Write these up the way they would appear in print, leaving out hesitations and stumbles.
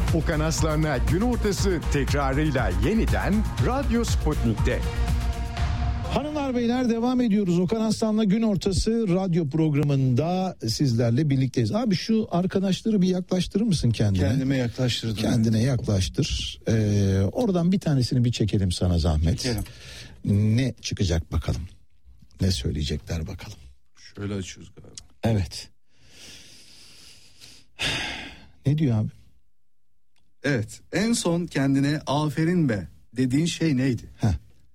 Okan Aslan'la gün ortası tekrarıyla yeniden Radyo Sputnik'te. Hanımlar beyler, devam ediyoruz. Okan Aslan'la gün ortası radyo programında sizlerle birlikteyiz. Abi şu arkadaşları bir yaklaştırır mısın kendine? Kendime yaklaştırdım. Kendine yaklaştır. Oradan bir tanesini bir çekelim sana zahmet. Çekelim. Ne çıkacak bakalım? Ne söyleyecekler bakalım? Şöyle açıyoruz galiba. Evet. Ne diyor abi? Evet. En son kendine aferin be dediğin şey neydi? Heh.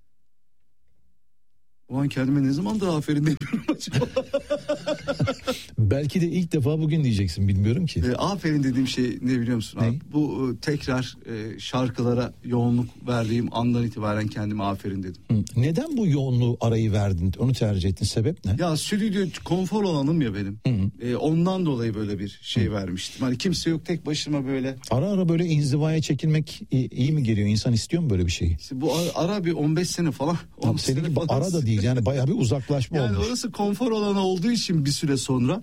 O an kendime ne zamandır aferin demiyorum acaba? Belki de ilk defa bugün diyeceksin, bilmiyorum ki. Aferin dediğim şey ne biliyor musun abi? Bu tekrar şarkılara yoğunluk verdiğim andan itibaren kendime aferin dedim. Neden bu yoğunluğu arayı verdin? Onu tercih ettin. Sebep ne? Ya stüdyo konfor alanım ya benim. Ondan dolayı böyle bir şey vermiştim. Hani kimse yok, tek başıma böyle. Ara ara böyle inzivaya çekilmek iyi mi geliyor? İnsan istiyor mu böyle bir şeyi? İşte bu ara bir 15 sene falan. Seninki ara da değil yani, bayağı bir uzaklaşma yani olmuş. Orası konfor alanı olduğu için bir süre sonra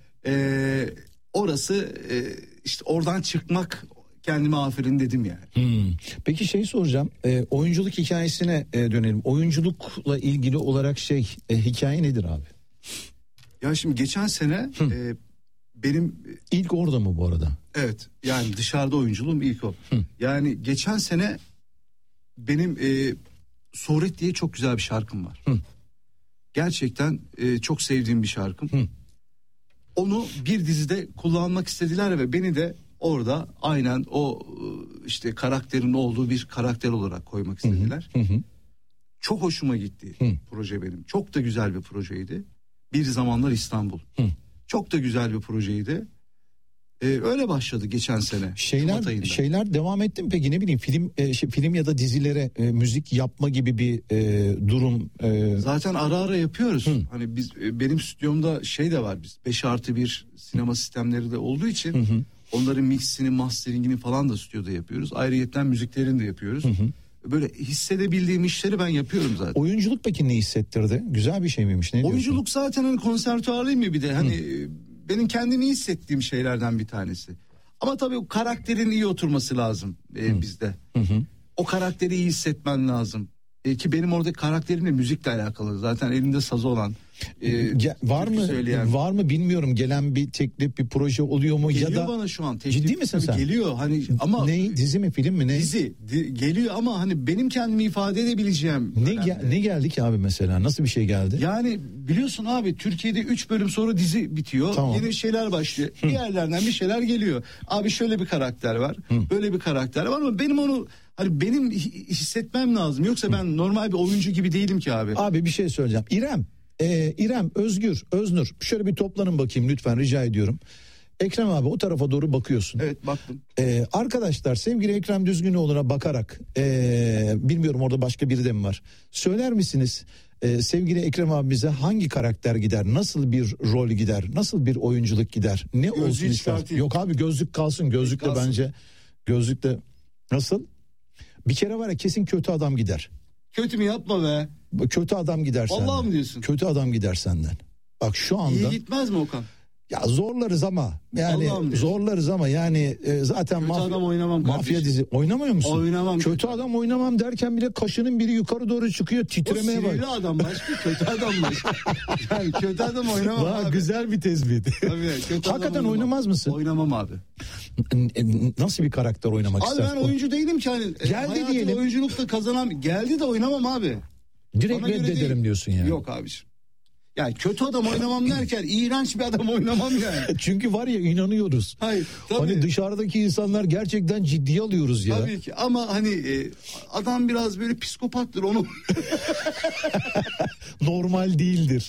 orası işte oradan çıkmak, kendime aferin dedim yani. Peki şey soracağım, oyunculuk hikayesine dönelim. Oyunculukla ilgili olarak hikaye nedir abi? Ya şimdi geçen sene benim... İlk orada mı bu arada? Evet, yani dışarıda oyunculuğum ilk o. Yani geçen sene benim Suret diye çok güzel bir şarkım var. Gerçekten çok sevdiğim bir şarkım. Onu bir dizide kullanmak istediler ve beni de orada aynen o işte karakterin olduğu bir karakter olarak koymak istediler. Çok hoşuma gitti proje benim. Çok da güzel bir projeydi. Bir Zamanlar İstanbul. Çok da güzel bir projeydi. Öyle başladı geçen sene. Şeyler devam etti mi peki, ne bileyim film ya da dizilere müzik yapma gibi bir durum? Zaten ara ara yapıyoruz. Hani benim stüdyomda de var, biz 5+1 sinema sistemleri de olduğu için onların mixini, masteringini falan da stüdyoda yapıyoruz. Ayrıyetten müziklerini de yapıyoruz. Böyle hissedebildiğim işleri ben yapıyorum zaten. Oyunculuk peki ne hissettirdi? Güzel bir şey miymiş? Ne oyunculuk diyorsun? zaten hani konservatuarlıyım ya bir de hani benim kendimi hissettiğim şeylerden bir tanesi. Ama tabii o karakterin iyi oturması lazım bizde. O karakteri iyi hissetmen lazım. Ki benim orada karakterimle müzikle alakalı. Zaten elinde sazı olan. Var mı bilmiyorum, gelen bir teklif, bir proje oluyor mu? Geliyor ya da bana şu an teklif. Ciddi misin sen? Geliyor hani ama ne, dizi mi, film mi, ne? Dizi geliyor ama hani benim kendimi ifade edebileceğim. Ne geldi ki abi mesela? Nasıl bir şey geldi? Yani biliyorsun abi, Türkiye'de 3 bölüm sonra dizi bitiyor. Tamam. Yeni şeyler başlıyor. Bir yerlerden bir şeyler geliyor. Abi şöyle bir karakter var. Böyle bir karakter var ama benim onu benim hissetmem lazım. Yoksa ben normal bir oyuncu gibi değilim ki abi. Abi bir şey söyleyeceğim. İrem, Özgür, Öznur, şöyle bir toplanın bakayım lütfen, rica ediyorum. Ekrem abi, o tarafa doğru bakıyorsun. Evet, baktım. Arkadaşlar, sevgili Ekrem Düzgünoğlu'na bakarak bilmiyorum orada başka biri de mi var? Söyler misiniz sevgili Ekrem abimize hangi karakter gider? Nasıl bir rol gider? Nasıl bir oyunculuk gider? Ne Gözlüğü olsun ister? Yok abi, gözlük kalsın. Gözlük de bence. Gözlük de nasıl? Bir kere var ya, kesin kötü adam gider. Kötü mü, yapma be. Kötü adam gider senden. Vallahi mı diyorsun? Kötü adam gider senden. Bak şu anda. İyi gitmez mi Okan? Ya zorlarız ama yani zaten kötü adam oynamam mafya kardeşim. dizi oynamıyor musun? Oynamam. Kötü adam oynamam derken bile kaşının biri yukarı doğru çıkıyor, titremeye bak. O sinirli adam başka, kötü adam başka. Yani kötü adam oynamam abi. Güzel bir tespit. Tabii, hakikaten oynamaz mısın? Oynamam abi. Nasıl bir karakter oynamak abi istersin? ben oyuncu değilim ki hani. Geldi diyelim. Oyunculukta kazanan geldi de oynamam abi. Direkt reddederim diyorsun yani. Yok abiciğim. Yani kötü adam oynamam derken iğrenç bir adam oynamam yani. Çünkü var ya, inanıyoruz. Hayır, tabii. Hani dışarıdaki insanlar gerçekten ciddiye alıyoruz ya. Tabii ki ama hani adam biraz böyle psikopattır, onu. Normal değildir.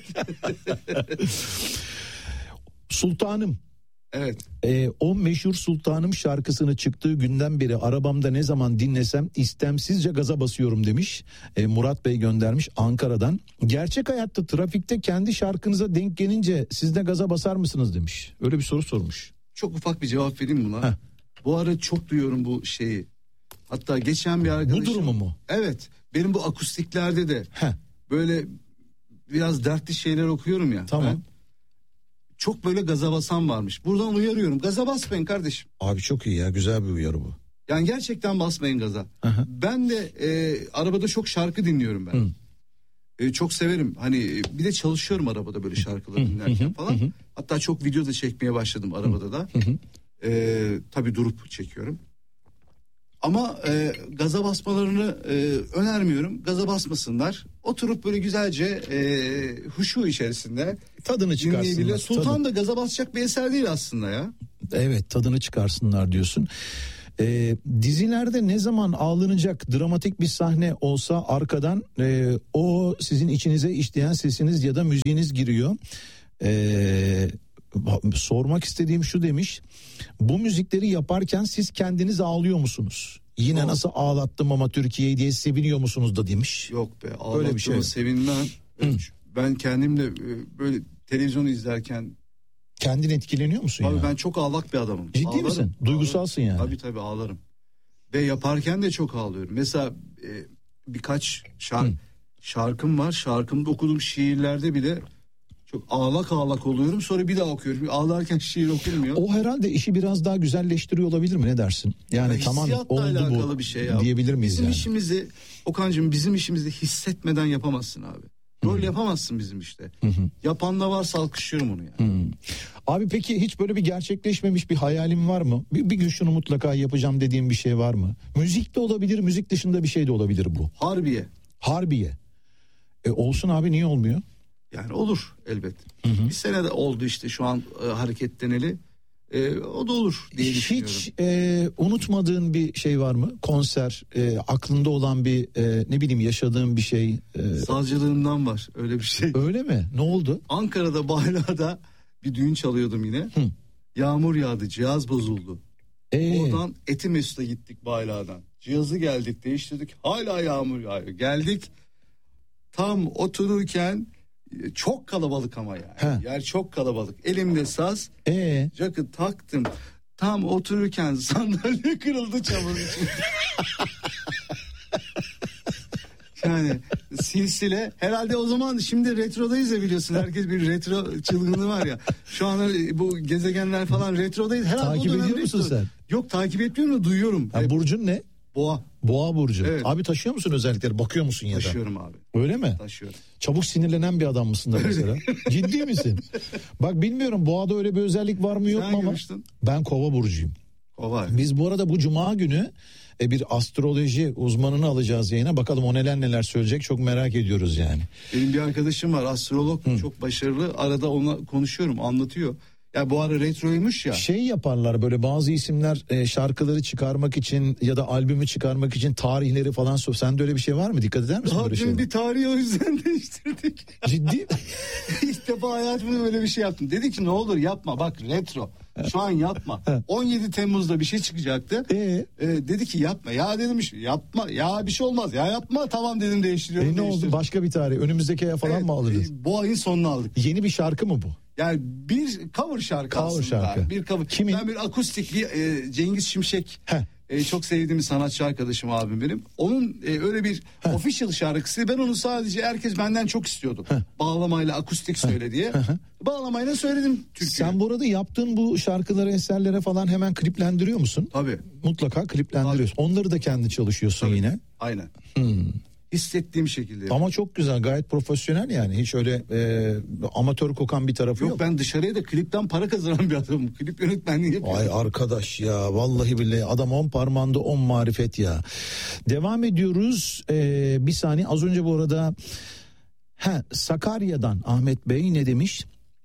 Sultanım. Evet. O meşhur Sultanım şarkısını çıktığı günden beri arabamda ne zaman dinlesem istemsizce gaza basıyorum demiş. Murat Bey göndermiş Ankara'dan. Gerçek hayatta trafikte kendi şarkınıza denk gelince siz de gaza basar mısınız demiş. Öyle bir soru sormuş. Çok ufak bir cevap vereyim buna. Bu ara çok duyuyorum bu şeyi. Hatta geçen bir arkadaşım. Bu durumu mu? Evet. Benim bu akustiklerde de böyle biraz dertli şeyler okuyorum ya. Tamam. çok böyle gaza basan varmış. Buradan uyarıyorum. Gaza basmayın kardeşim. Abi çok iyi ya, güzel bir uyarı bu. Yani gerçekten basmayın gaza. Aha. Ben de arabada çok şarkı dinliyorum ben. Çok severim. Hani bir de çalışıyorum arabada böyle şarkıları dinlerken falan. Hatta çok video da çekmeye başladım arabada da. Tabii durup çekiyorum. Ama gaza basmalarını önermiyorum. Gaza basmasınlar. Oturup böyle güzelce huşu içerisinde Tadını çıkarsınlar. Sultan da gaza basacak bir eser değil aslında ya. Evet, tadını çıkarsınlar diyorsun. Dizilerde ne zaman ağlanacak dramatik bir sahne olsa arkadan o sizin içinize işleyen sesiniz ya da müziğiniz giriyor. Sormak istediğim şu demiş. Bu müzikleri yaparken siz kendiniz ağlıyor musunuz? Yine nasıl ağlattım ama Türkiye'yi diye seviniyor musunuz da demiş. Yok be, Öyle ağlattığımı bir şey. sevinmem. Ben kendimle böyle televizyonu izlerken. Kendin etkileniyor musun Abi ya? Ben çok ağlak bir adamım. Ciddi Ağlarım, misin? Duygusalsın yani. Tabii ağlarım. Ve yaparken de çok ağlıyorum. Mesela birkaç şarkım var. Şarkımda okuduğum şiirlerde bile çok ağlak oluyorum. Sonra bir daha okuyorum. Ağlarken şiir okunmuyor. O herhalde işi biraz daha güzelleştiriyor olabilir mi? Ne dersin? Yani tamam oldu alakalı bu bir şey ya. diyebilir miyiz bizim yani? işimizi Okan'cığım bizim işimizi hissetmeden yapamazsın abi. Rol yapamazsın bizim işte. Yapan da varsa alkışlıyorum onu yani. Abi peki hiç böyle bir gerçekleşmemiş bir hayalin var mı? Bir gün şunu mutlaka yapacağım dediğim bir şey var mı? Müzik de olabilir, müzik dışında bir şey de olabilir bu. Harbiye. Olsun abi, niye olmuyor? Yani olur elbet. Bir sene de oldu işte şu an hareketleneli. O da olur diye düşünüyorum. Hiç unutmadığın bir şey var mı? Konser, aklında olan bir ne bileyim yaşadığın bir şey. Sazcılığımdan var öyle bir şey. Öyle mi? Ne oldu? Ankara'da Bayla'da bir düğün çalıyordum yine. Yağmur yağdı, cihaz bozuldu. Oradan Etimesut'a gittik Bayla'dan. Cihazı geldik, değiştirdik. Hala yağmur yağıyor. Geldik tam otururken çok kalabalık ama yani. Yer çok kalabalık. Elimde saz. Jack'ı taktım. Tam otururken sandalye kırıldı çamurun içinde. Yani silsile herhalde o zaman, şimdi retrodayız ya biliyorsun, herkes bir retro çılgınlığı var ya. Şu an bu gezegenler falan retrodayız. Herhalde takip ediyor musun sen? Yok, takip etmiyorum da duyuyorum. Burcun ne? Boğa burcu. Evet. Abi taşıyor musun özellikleri? Bakıyor musun ya da? Taşıyorum abi. Öyle mi? Taşıyorum. Çabuk sinirlenen bir adam mısın da mesela? Ciddi misin? Bak bilmiyorum, boğada öyle bir özellik var mı yok mu ama. Görmüştün? Ben kova burcuyum. Kova. Biz bu arada bu cuma günü bir astroloji uzmanını alacağız yayına. Bakalım o neler söyleyecek, çok merak ediyoruz yani. Benim bir arkadaşım var, astrolog, çok başarılı. Arada onunla konuşuyorum, anlatıyor. Ya bu ara retroymuş ya. Şey yaparlar böyle, bazı isimler şarkıları çıkarmak için ya da albümü çıkarmak için tarihleri falan sor. Sende öyle bir şey var mı? Dikkat eder misin böyle şeylere? Bir tarihi o yüzden değiştirdik. Ciddi? İlk defa hayatımda böyle bir şey yaptım. Dedi ki ne olur yapma, bak retro. Şu an yapma. 17 Temmuz'da bir şey çıkacaktı. Dedi ki yapma. Ya dedim yapma. Ya bir şey olmaz. Ya yapma. Tamam dedim, değiştiriyorum. Ne oldu? Başka bir tarih. Önümüzdeki aya falan mı alırız? Bu ayın sonuna aldık. Yeni bir şarkı mı bu? Yani bir cover şarkı aslında. Şarkı. Bir cover. Kimin? Ben bir akustik bir Cengiz Şimşek. Çok sevdiğim bir sanatçı arkadaşım, abim benim. Onun öyle bir official şarkısı. Ben onu sadece, herkes benden çok istiyordu. Bağlamayla akustik söyle diye. Bağlamayla söyledim türküyü. Sen bu arada yaptığın bu şarkıları, eserlere falan hemen kliplendiriyor musun? Tabii. Mutlaka kliplendiriyorsun. Tabii. Onları da kendi çalışıyorsun yine. Aynen. hissettiğim şekilde. Ama çok güzel, gayet profesyonel yani, hiç öyle amatör kokan bir tarafı yok. Ben dışarıya da klipten para kazanan bir adamım. Klip yönetmenliği yapıyorum. Ay arkadaş ya, vallahi billahi adam 10 parmağında 10 marifet ya. Devam ediyoruz. Bir saniye, az önce bu arada Sakarya'dan Ahmet Bey ne demiş?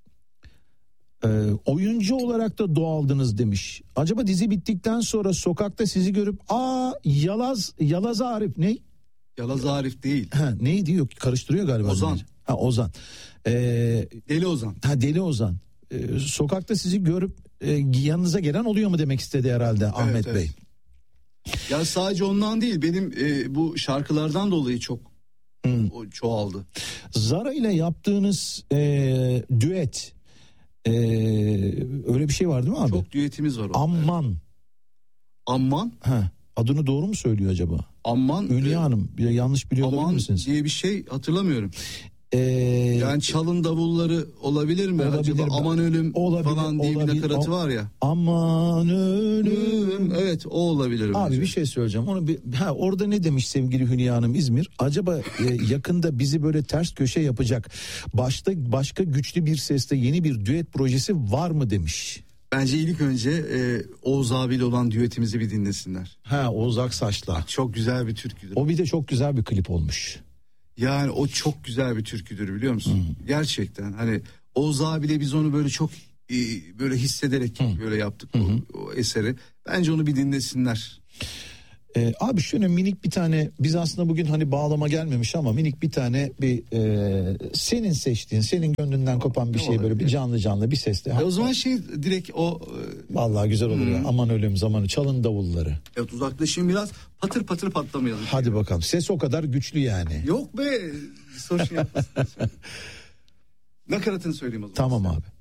Oyuncu olarak da doğaldınız demiş. Acaba dizi bittikten sonra sokakta sizi görüp Yalaz Arif ne? Yalaz Arif değil. Neydi, yok karıştırıyor galiba. Ozan. Ozan. Deli Ozan. Deli Ozan. Sokakta sizi görüp yanınıza gelen oluyor mu demek istedi herhalde Ahmet Bey. Ya sadece ondan değil, benim bu şarkılardan dolayı çok çoğaldı. Zara ile yaptığınız düet, öyle bir şey var değil mi abi? Çok düetimiz var. Amman. Amman? Adını doğru mu söylüyor acaba? Amman. Hülya Hanım, yanlış biliyor olabilir misiniz? Diye bir şey hatırlamıyorum. Yani çalın davulları olabilir mi? Olabilir Acaba mi? aman ölüm Olabilir, falan diye bir olabilir. nakaratı var ya. Aman ölüm. Evet, o olabilir. Abi bence. bir şey söyleyeceğim. Onu orada ne demiş sevgili Hülya Hanım İzmir? Acaba yakında bizi böyle ters köşe yapacak başka güçlü bir sesle yeni bir düet projesi var mı demiş. Bence ilk önce Oğuz abiyle olan düetimizi bir dinlesinler. Oğuz Aksaç'la. Çok güzel bir türküdür. O bir de çok güzel bir klip olmuş. Yani o çok güzel bir türküdür, biliyor musun? Gerçekten hani Oğuz abiyle biz onu böyle çok böyle hissederek böyle yaptık o eseri. Bence onu bir dinlesinler. Abi şöyle minik bir tane, biz aslında bugün hani bağlama gelmemiş ama minik bir tane senin seçtiğin, senin gönlünden kopan bir şey, böyle bir canlı bir sesle. O zaman direkt o... Vallahi güzel olur ya. Aman ölüm zamanı, çalın davulları. Evet, uzaklaşayım biraz, patır patır patlamayalım. Hadi bakalım, ses o kadar güçlü yani. Yok be, sorun yapmasın. Nakaratını söyleyeyim o zaman. Tamam abi.